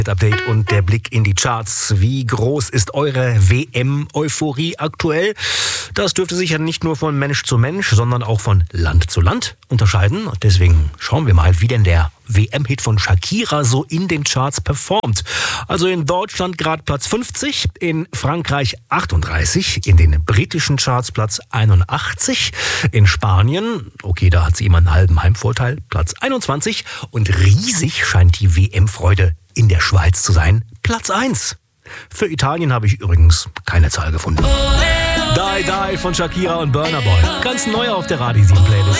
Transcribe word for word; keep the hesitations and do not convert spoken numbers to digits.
Update und der Blick in die Charts. Wie groß ist eure W M-Euphorie aktuell? Das dürfte sich ja nicht nur von Mensch zu Mensch, sondern auch von Land zu Land unterscheiden. Und deswegen schauen wir mal, wie denn der W M-Hit von Shakira so in den Charts performt. Also in Deutschland gerade Platz fünfzig, in Frankreich achtunddreißig, in den britischen Charts Platz einundachtzig, in Spanien, okay, da hat sie immer einen halben Heimvorteil, Platz einundzwanzig und riesig scheint die W M-Freude in der Schweiz zu sein, Platz eins. Für Italien habe ich übrigens keine Zahl gefunden. Die Die von Shakira und Burna Boy. Ganz neu auf der Radio sieben Playlist.